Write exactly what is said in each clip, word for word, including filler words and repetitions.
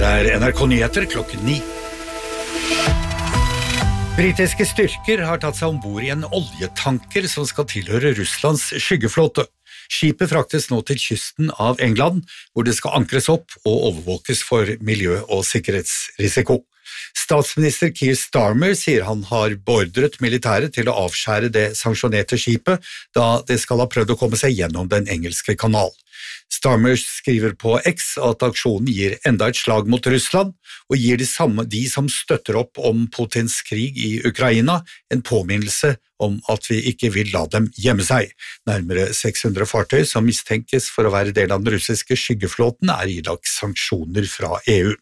er N R K Nyheter klokken ni. Britiske styrker har tatt seg ombord i en oljetanker som skal tilhøre Russlands skyggeflåte. Skipet fraktes nå til kysten av England, hvor det skal ankres opp og overvåkes for miljø- og sikkerhetsrisiko. Statsminister Keir Starmer sier han har beordret militæret til å avskjære det sanksjonerte skipet, da det skal ha prøvd å komme seg gjennom den engelske kanal. Starmer skriver på X at aksjonen gir enda et slag mot Russland, og gir de, samme, de som støtter opp om Putins krig i Ukraina en påminnelse om at vi ikke vil la dem gjemme seg. Nærmere seks hundre fartøy som mistenkes for å være del av den russiske skyggeflåten er ilagt sanksjoner fra E U.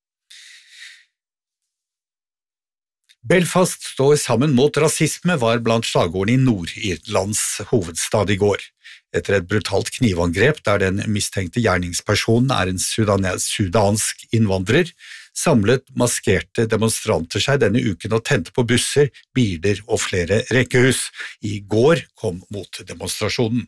Belfast står sammen mot rasisme var blant slagordene i Nord-Irlands hovedstad i går. Etter et brutalt knivangrep der den mistenkte gjerningspersonen er en sudansk innvandrer, samlet maskerte demonstranter seg denne uken og tente på busser, biler og flere rekkehus. I går kom motdemonstrasjonen.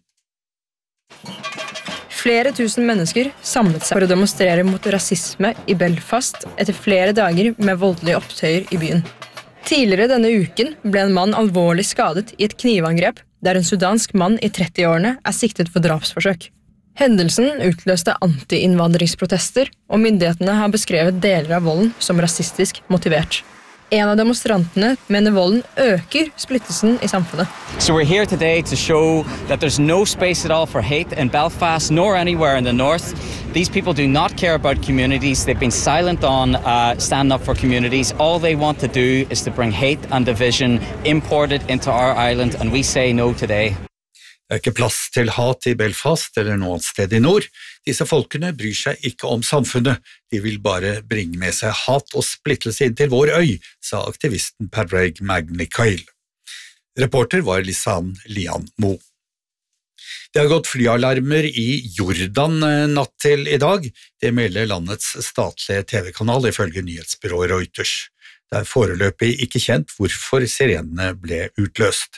Flere tusen mennesker samlet seg for å demonstrere mot rasisme i Belfast etter flere dager med voldelige opptøyer i byen. Tidligere denne uken ble en mann alvorlig skadet i et knivangrep der en sudansk mann i trettiårene er siktet for drapsforsøk. Hendelsen utløste anti-innvandringsprotester, og myndighetene har beskrevet deler av volden som rasistisk motivert. En av demonstrantene mener volden øker splittelsen i samfunnet. So we're here today to show that there's no space at all for hate in Belfast nor anywhere in the north. These people do not care about communities. They've been silent on uh, standing up for communities. All they want to do is to bring hate and division imported into our island, and we say no today. Det er ikke plass til hat i Belfast eller noe annet sted i nord. Disse folkene bryr seg ikke om samfunnet. De vil bare bringe med seg hat og splittelse inn til vår øy, sa aktivisten Padraig McNicoll. Reporter var Lisanne Lian Mo. Det har gått flyalarmer i Jordan natt til i dag. Det melder landets statlige T V-kanal ifølge nyhetsbyrået Reuters. Det er foreløpig ikke kjent hvorfor sirenene ble utløst.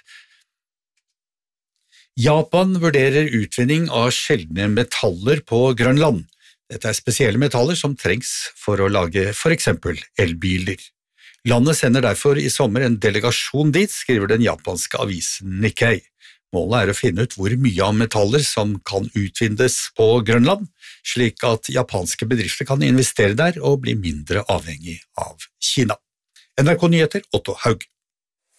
Japan vurderer utvinning av sjeldne metaller på Grønland. Dette er spesielle metaller som trengs for å lage for eksempel elbiler. Landet sender derfor i sommer en delegasjon dit, skriver den japanske avisen Nikkei. Målet er å finne ut hvor mye av metaller som kan utvinnes på Grønland, slik at japanske bedrifter kan investere der og bli mindre avhengig av Kina. N R K Nyheter, Otto Haug.